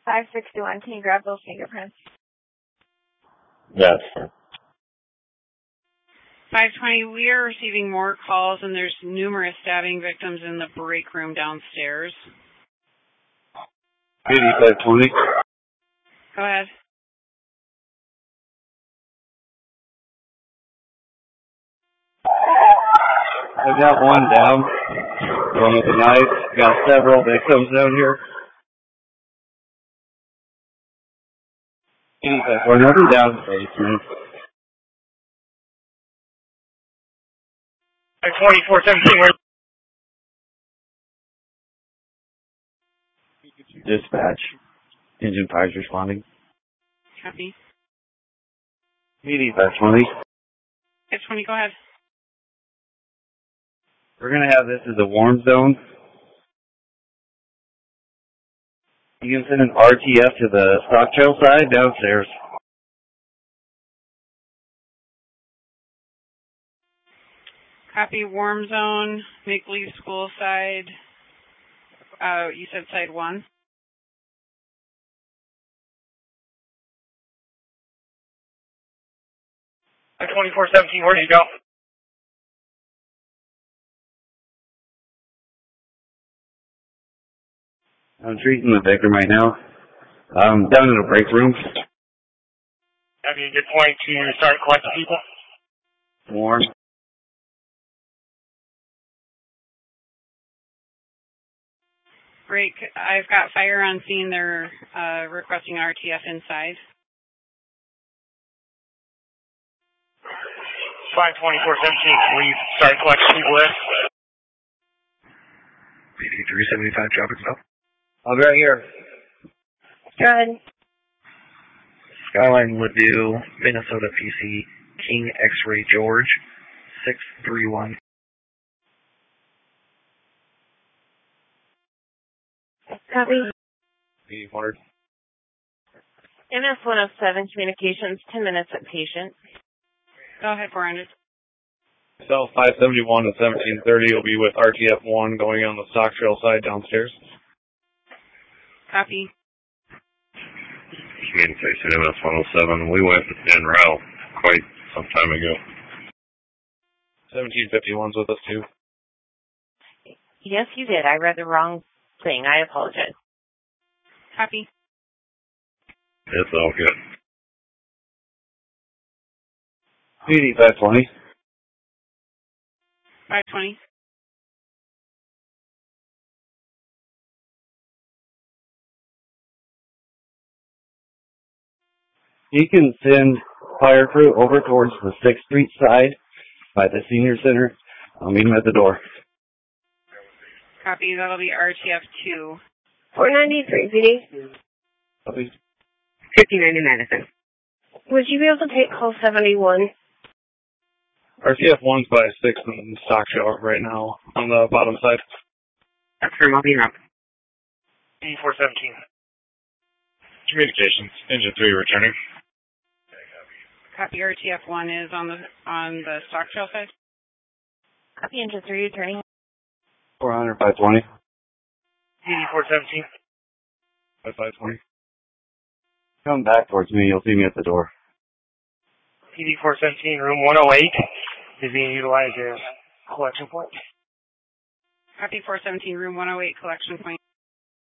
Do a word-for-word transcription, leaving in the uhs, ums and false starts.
five sixty-one, can you grab those fingerprints? Yes. five twenty, we are receiving more calls, and there's numerous stabbing victims in the break room downstairs. eighty-five twenty. Go ahead. I got one down, one with a knife. Got several victims down here. eighty-five twenty, I'll be down in the basement. twenty-four seventeen, where? Dispatch. Engine fire's responding. Copy. eighty-five twenty. five twenty, go ahead. We're going to have this as a warm zone. You can send an R T F to the stock trail side downstairs. Copy, warm zone, make leave school side. Uh, you said side one? twenty-four seventeen, where did you go? I'm treating the victim right now. I'm down in the break room. Have you a good point to start collecting people? Warm. Break. I've got fire on scene. They're uh, requesting R T F inside. five twenty-four seventeen, please start collecting people there. B D three seventy-five, traffic stop. I'll be right here. Good. Skyline would do Minnesota P C King X-Ray George six three one. Copy. eighty one hundred. M S one oh seven Communications, ten minutes at patient. Go ahead, four hundred. Cell five seventy-one and seventeen thirty will be with R T F one going on the stock trail side downstairs. Copy. Communication M S one oh seven. We went to Den Rao quite some time ago. seventeen fifty-one's with us too. Yes, you did. I read the wrong thing. I apologize. Copy. It's all good. eighty-five twenty. five twenty. He can send fire crew over towards the sixth Street side by the senior center. I'll meet him at the door. Copy. That'll be R T F two. four ninety-three, P D. Copy. fifty-nine in Madison. Would you be able to take call seventy-one? R T F one's by six in stock trail right now on the bottom side. That's for Moby Rock. eighty-four seventeen. Communications. Engine three returning. Copy. R T F one is on the on the stock trail side. Copy, engine three returning. four hundred, five twenty. eighty-four seventeen. five twenty. Come back towards me. You'll see me at the door. eighty-four seventeen, room one oh eight is being utilized as collection point. Copy. four seventeen, room one oh eight, collection point.